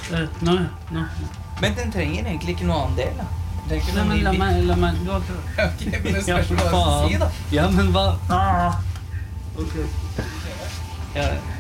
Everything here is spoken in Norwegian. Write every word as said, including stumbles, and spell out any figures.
Uh, nå, nå. Men den trenger egentlig ikke noe annen del, da. Det er ikke Nei, noe men la ny meg, la meg, du har prøvd. Ok, men det Ja, spørs for hva jeg skal si, da. faen. Ja, men hva? Ah. Ok. Ja,